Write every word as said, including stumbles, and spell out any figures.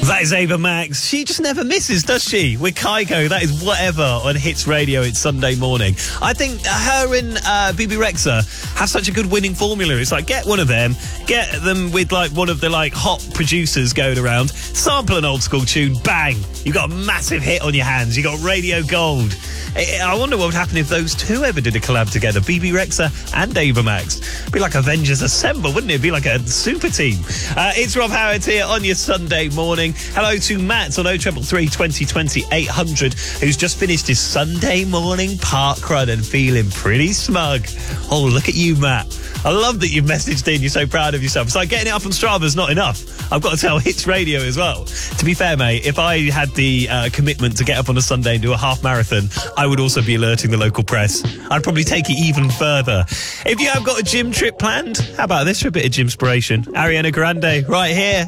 That is Ava Max. She just never misses, does she? With Kygo, that is whatever on Hits Radio. It's Sunday morning. I think her and uh, B B Rexha have such a good winning formula. It's like, get one of them, get them with like one of the like hot producers going around, sample an old school tune, bang, you got a massive hit on your hands. You got Radio Gold. I, I wonder what would happen if those two ever did a collab together, B B Rexha and Ava Max. It'd be like Avengers Assemble, wouldn't it? It'd be like a super team. Uh, it's Rob Howard here on your Sunday morning. Hello to Matt on oh three three, twenty twenty, eight hundred, who's just finished his Sunday morning park run and feeling pretty smug. Oh, look at you, Matt. I love that you've messaged in. You're so proud of yourself. It's like getting it up on Strava's not enough. I've got to tell Hits Radio as well. To be fair, mate, if I had the uh, commitment to get up on a Sunday and do a half marathon, I would also be alerting the local press. I'd probably take it even further. If you have got a gym trip planned, how about this for a bit of gym inspiration? Ariana Grande, right here.